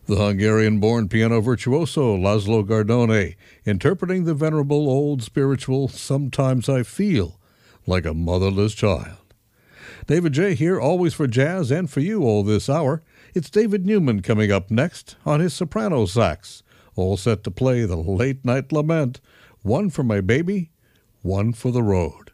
The Hungarian-born piano virtuoso Laszlo Gardone, interpreting the venerable old spiritual "Sometimes I Feel Like a Motherless Child." David J. here, always for jazz and for you all this hour. It's David Newman coming up next on his soprano sax, all set to play the late-night lament, One for My Baby, One for the Road.